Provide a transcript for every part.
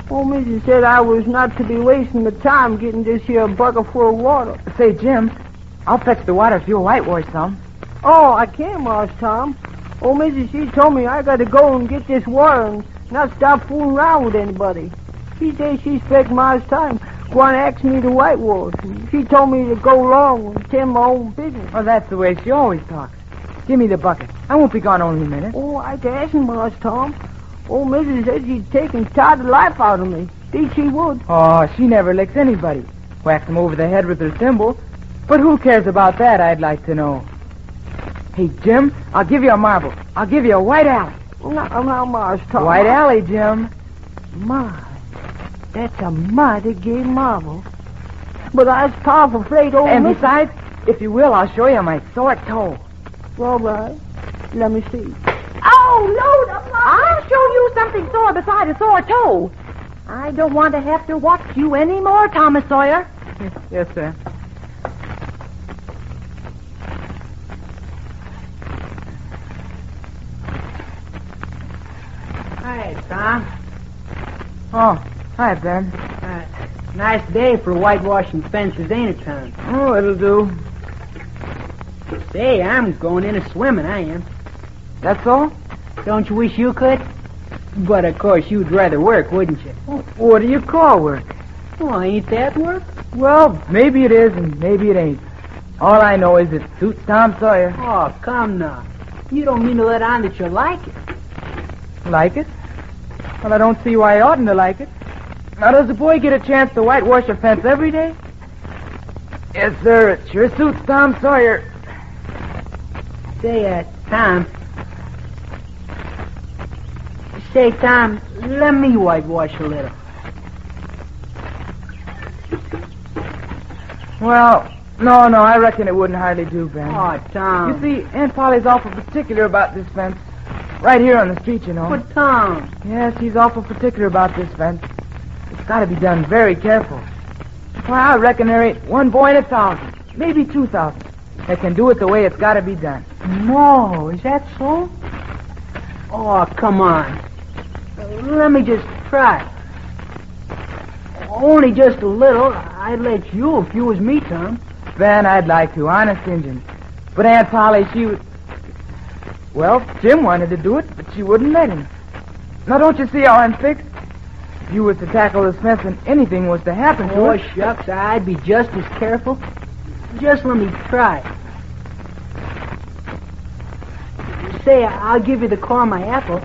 Old Mrs. said I was not to be wasting the time getting this here bucket full of water. Say, Jim, I'll fetch the water if you'll whitewash some. Oh, I can't, Mars Tom. Old Mrs. She told me I got to go and get this water and not stop fooling around with anybody. She said she expect Mars Tom going to ask me to whitewash. And she told me to go along and tend my own business. Well, that's the way she always talks. Give me the bucket. I won't be gone only a minute. Oh, I asked Mars Tom. Old Mrs. said she'd take and tie the life out of me. Think she would. Oh, she never licks anybody. Whacks them over the head with her thimble. But who cares about that, I'd like to know. Hey, Jim, I'll give you a marble. I'll give you a white alley. Now, Mars Tom. White alley, Jim. My, that's a mighty gay marvel. But I was powerful afraid old And Mrs. besides, if you will, I'll show you my sore toe. All right. Let me see. Oh, Lord, I'll show you something sore beside a sore toe. I don't want to have to watch you anymore, Thomas Sawyer. Yes, sir. Hi, Tom. Oh, hi, Ben. Nice day for whitewashing fences, ain't it, Tom? Oh, it'll do. Say, I'm going in a swimming, I am. That's all? Don't you wish you could? But, of course, you'd rather work, wouldn't you? What do you call work? Well, ain't that work? Well, maybe it is and maybe it ain't. All I know is it suits Tom Sawyer. Oh, come now. You don't mean to let on that you like it. Like it? Well, I don't see why I oughtn't to like it. Now, does the boy get a chance to whitewash a fence every day? Yes, sir. It sure suits Tom Sawyer. Say, Tom. Say, Tom, let me whitewash a little. Well, no, I reckon it wouldn't hardly do, Ben. Oh, Tom. You see, Aunt Polly's awful particular about this fence. Right here on the street, you know. But, Tom. Yes, she's awful particular about this fence. It's got to be done very careful. Why, I reckon there ain't one boy in 1,000, maybe 2,000, that can do it the way it's got to be done. No, is that so? Oh, come on. Let me just try. Only just a little. I'd let you if you was me, Tom. Ben, I'd like to, honest Injun. But Aunt Polly, she would... Well, Jim wanted to do it, but she wouldn't let him. Now, don't you see how I'm fixed? If you was to tackle this fence and anything was to happen to Oh, it... shucks, I'd be just as careful. Just let me try. Say, I'll give you the core of my apple.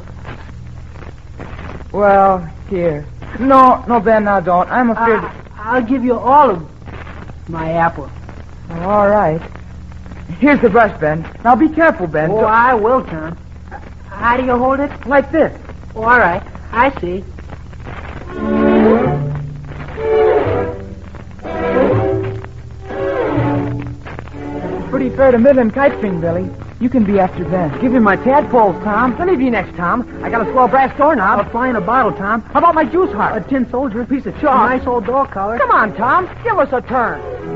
Well, here. No, Ben, now don't. I'm afraid... I'll give you all of my apple. Oh, all right. Here's the brush, Ben. Now, be careful, Ben. Oh, I will, Tom. How do you hold it? Like this. Oh, all right. I see. Pretty fair to middling kite string, Billy. You can be after Ben. Give me my tadpoles, Tom. Let me be next, Tom. I got a swell brass doorknob. I'll fly in a bottle, Tom. How about my juice heart? A tin soldier, a piece of chalk, a nice old dog collar. Come on, Tom. Give us a turn.